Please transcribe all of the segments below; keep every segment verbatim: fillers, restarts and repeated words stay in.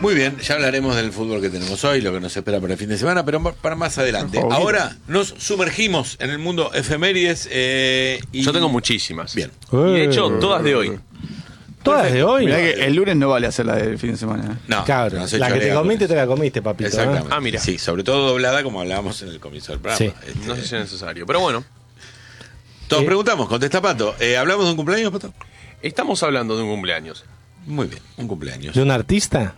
Muy bien, ya hablaremos del fútbol que tenemos hoy, lo que nos espera para el fin de semana, pero para más adelante. Ahora nos sumergimos en el mundo efemérides. Eh, y... Yo tengo muchísimas. Bien. Y de hecho, todas de hoy. ¿Todas de hoy? Mirá que el lunes no vale hacer la del fin de semana. No, Claro, no se la que te chorea, comiste, pues. te la comiste, papito. Exactamente. Ah, mira. Sí, sobre todo doblada, como hablábamos en el comienzo del programa. Sí. Este, No sé si es necesario. Pero bueno, Todos Eh. preguntamos, contesta Pato. Eh, ¿Hablamos de un cumpleaños, Pato? estamos hablando de un cumpleaños. Muy bien, un cumpleaños. ¿De un artista?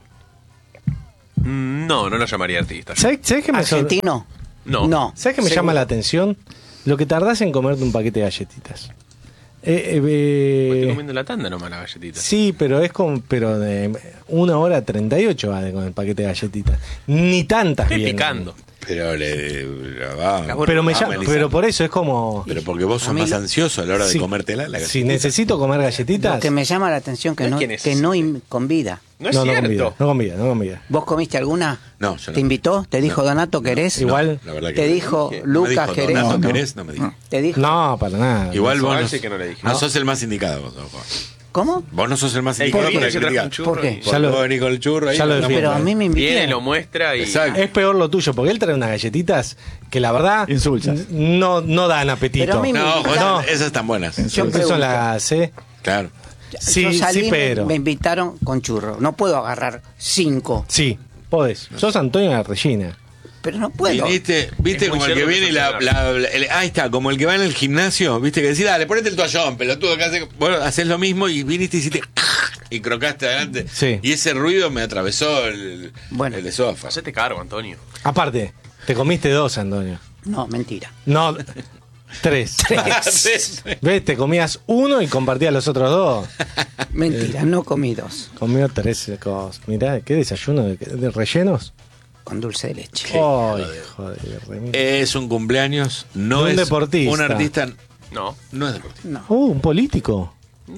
Mm, No, no lo llamaría artista. ¿Sabes, sabes qué me, sor- ¿Argentino? No. No. ¿sabes qué me seguro. llama la atención? Lo que tardás en comerte un paquete de galletitas. Eh, eh, Estoy eh, comiendo la tanda nomás la galletita. sí, pero es con pero de una hora treinta y ocho va de, con el paquete de galletitas. Ni tantas Estoy vienen. picando. Pero le, le- va- Pero me va, llama, Melissa. pero por eso es como Pero porque vos sos A mí más lo- ansioso a la hora de Sí. comértela. La si galletita. necesito comer galletitas. Lo que me llama la atención que No es no, que que necesite. no in- convida. No es no, no con cierto. vida, no con vida, no con vida. ¿Vos comiste alguna? No, yo no. ¿Te invitó? ¿Te dijo Donato querés? Igual- La verdad que ¿Te no. dijo No me Lucas dijo, querés? Donato, No. ¿querés? No me dijo. ¿Te dijo? No, para nada. Igual vos no, Parece que no le dije. no No. sos el más indicado. Vos, ojo. ¿Cómo? Vos no sos el más El indicado que para viene se trajo criticar. un churro. ¿Por qué? y- Ya Porque lo- vos venís con el churro ahí. ya lo no, No, defiendo. pero a mí me Viene, invitaron. lo muestra y. Exacto. Es peor lo tuyo, porque él trae unas galletitas que la verdad Insulsas. n- no, no dan apetito. Pero a mí me No, invitaron. ojo, No. esas están buenas. Yo Esas son pregunto. las ¿eh? Claro. Sí, Yo salí, sí, pero. me invitaron con churro. No puedo agarrar cinco. Sí, podés. Sos Antonio de la Regina. Pero no puedo. Viniste, viste Es muy como el que cierto que viene y la, sos la- la- el- ahí está, como el que va en el gimnasio, viste que decís, dale, ponete el toallón, pelotudo, que hace, bueno, haces lo mismo y viniste y hiciste y crocaste adelante. Sí. Y ese ruido me atravesó el, Bueno. el esófago. Hacete cargo, Antonio. Aparte, te comiste dos, Antonio. No, mentira. No, tres. Sí. ¿Ves? Te comías uno y compartías los otros dos. Mentira, no comí dos. Comió tres cosas. Mirá, qué desayuno de, de rellenos. Con dulce de leche. Ay, joder, remil- Es un cumpleaños, no De un es deportista. un artista, No. no es deportista. No. Uh, un político.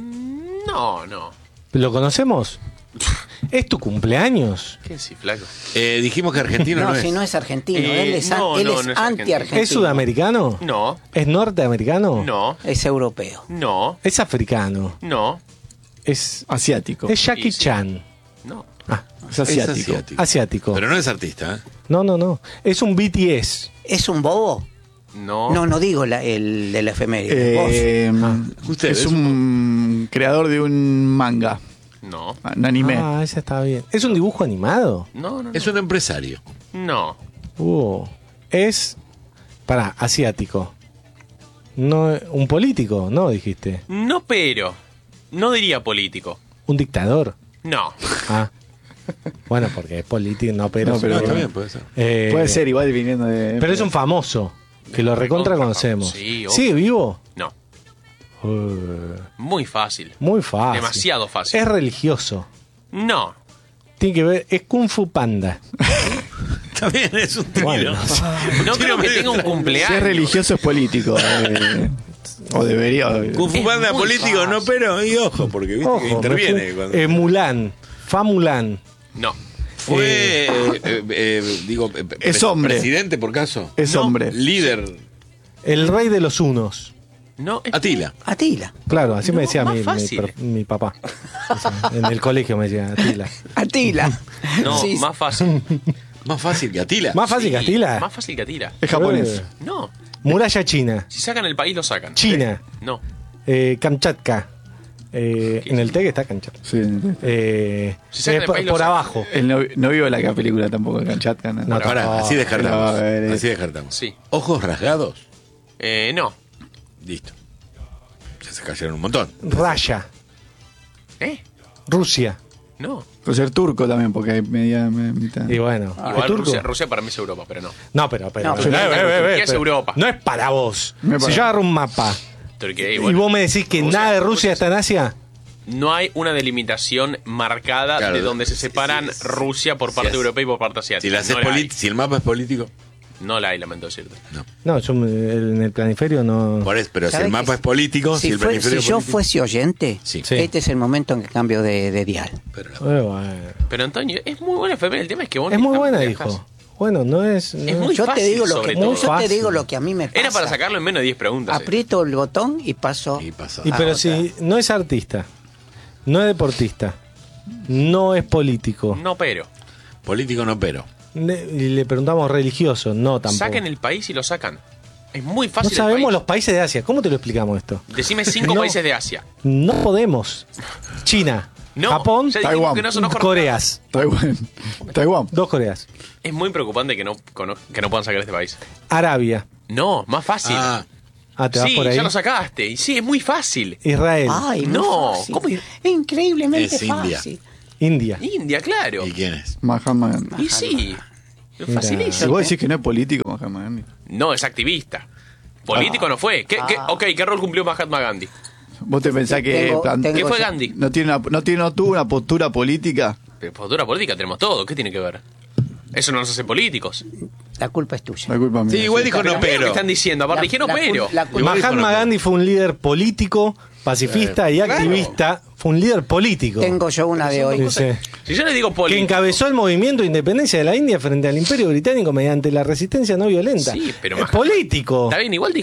No, no. ¿Lo conocemos? ¿Es tu cumpleaños? ¿Qué decís, flaco? Eh, dijimos que argentino no, No, es. si no es argentino. Eh, él es, an- no, él no, es no es anti-argentino. ¿Es sudamericano? No. ¿Es norteamericano? No. Es europeo. No. ¿Es africano? No. ¿Es, Asiático. es Jackie Y sí. Chan? No. Ah, Es asiático. asiático. asiático. Pero no es artista, ¿eh? No, no, no. Es un B T S. ¿Es un bobo? No. No, no digo la- el de la efeméride. Vos. Eh, Usted es es un creador de un manga, No. un anime. Ah, ese está bien. ¿Es un dibujo animado? No, no. Es un empresario. No. Uh, es. Pará, asiático. No, un político, ¿no? Dijiste. No, pero. No diría político. Un dictador. No. Ah. Bueno, porque es político, no, pero. No, pero- No, está bien, puede ser. Eh, Puede ser igual viniendo de... Pero es un famoso. Que lo recontra Recontra conocemos. famoso, sí, obvio. ¿Sigue vivo? No. Uh, Muy fácil. muy fácil. Demasiado fácil. Es religioso. No. Tiene que ver. Es Kung Fu Panda. Está bien, es un tiro. Bueno. No creo que tenga un Si cumpleaños. es religioso es político. eh, o debería... Kung Fu Es Panda muy político, fácil. no, pero, y ojo, porque viste Ojo, que me interviene. fui- Cuando... eh, Mulan. Fa Mulan. No. Fue, eh, eh, eh, digo, eh, Es pre- hombre. presidente por caso. Es No. hombre. Líder. El rey de los unos. No. es- Atila. Atila. Claro, así me No, decía más mi, mi, fácil. pro- mi papá. En el colegio me decía Atila. Atila. No, Sí, más fácil. Más fácil que Atila. Más fácil que Sí, Atila. Más fácil que Atila. Es japonés. Eh, No. Muralla China. Si sacan el país, lo sacan. China. No. Eh, Kamchatka. Eh, en el T que está Kamchatka. Sí. Eh, Si sacan eh, el por, país, lo por sacan. abajo. Él no, no vio la película tampoco, Kamchatka. No. No, Pará, no. así descartamos. No, eh, Así descartamos. Sí. Ojos rasgados. Eh, no. Listo. Ya se cayeron un montón. Raya. ¿Eh? Rusia. No. Puede ser turco también, porque hay media me- mitad. Y bueno. ¿es Igual turco? Rusia, Rusia para mí es Europa, pero no. No, pero. pero No, eh, pero eh, no, eh, eh, Turquía es pero Europa. No es para vos. No es Si para- yo agarro un mapa Turquía, y bueno. vos me decís que Rusia- nada de Rusia Rusia está en Asia. No hay una delimitación marcada Claro, de donde se sí, separan sí, sí. Rusia por Sí, parte es- europea y por parte asiática. Si, la haces no, la poli- hay. si el mapa es político. No la hay, lamento decirte. No, yo me- en el planiferio no. Por eso, pero si ¿Sabe el que mapa si- es político, si, Si, el fue- planiferio si es yo político. fuese oyente, Sí. Sí. este es el momento en que cambio de, de dial. Pero la- Eh, bueno. Pero Antonio, es muy buena efeméride. El tema es que vos Es muy necesitas buena, viajar. dijo. Bueno, no es. no Es muy yo te fácil, digo lo sobre que todo. yo te Fácil. digo lo que a mí me pasa. Era para sacarlo en menos de diez preguntas. eh. Aprieto el botón y paso. Y pasa. Y pero Ah, si no es artista, no es deportista, no es político. No, pero. Político no, pero. Ne- y le preguntamos religioso, no tampoco. Saquen el país y lo sacan. Es muy No fácil. el sabemos país. los países de Asia. ¿Cómo te lo explicamos esto? Decime cinco No. países de Asia. No podemos. China, No, Japón, ya dijimos Taiwán, que no son los Coreas. Taiwán. Taiwán. Dos Coreas. Es muy preocupante que no, cono- que no puedan sacar este país. Arabia. No, más fácil. Ah, Ah, te vas sí, por ahí. ya lo sacaste. Y sí, es muy fácil. Israel. Ay, muy No, fácil. ¿cómo ir? Increíblemente Es India. fácil. India. India, claro. ¿y quién es? Mahatma Gandhi. Y sí. Es Mira. Si facilísimo. vos decís que no es político, Mahatma Gandhi. No, es activista. Político no fue. ¿Qué, qué, ok, ¿qué rol cumplió Mahatma Gandhi? ¿Vos te pensás que Tengo- plan- tengo ¿Qué fue yo- Gandhi? no, tiene una, no, tiene, no tuvo una postura política? De postura política tenemos todo. ¿Qué tiene que ver? Eso no nos hace políticos. La culpa es tuya. La culpa mía. Sí, igual dijo no, ¿Qué pero. están diciendo? Aparte, La- dijeron la cul- pero. la cul- Igual dijo Mahatma no, pero. Gandhi fue un líder político, pacifista y activista. Fue un líder político. Tengo yo una de hoy. Dice, Si yo le digo que político. encabezó el movimiento de independencia de la India frente al Imperio Británico mediante la resistencia no violenta. Sí, pero es Mahatma- político. Está bien, igual